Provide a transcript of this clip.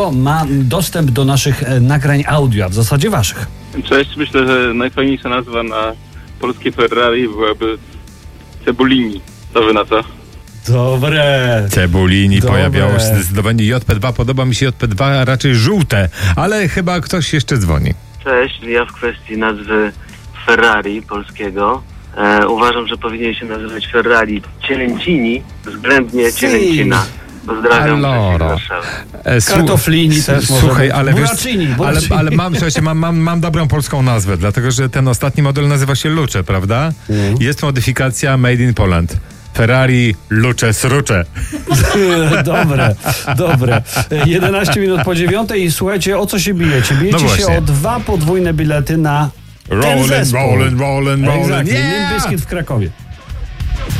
Ma dostęp do naszych nagrań audio, a w zasadzie waszych. Cześć, myślę, że najfajniejsza nazwa na polskie Ferrari byłaby Cebulini. Co wy na to? Dobre. Cebulini pojawiało się zdecydowanie. JP2, podoba mi się JP2, raczej żółte, ale chyba ktoś jeszcze dzwoni. Cześć, ja w kwestii nazwy Ferrari polskiego uważam, że powinien się nazywać Ferrari Cielęcini, względnie Cielęcina. Pozdrawiam. Allora. Kartoflini też Słuchaj, ale wiesz, Buraccini. ale mam dobrą polską nazwę, dlatego że ten ostatni model nazywa się Lucze, prawda? Jest modyfikacja Made in Poland. Ferrari Lucze Srucze. Dobre. 11 minut po 9 i słuchajcie, o co się bijecie? Bijecie się o 2 podwójne bilety na ten zespół. Rollin'. Exactly. Limp Bizkit w Krakowie.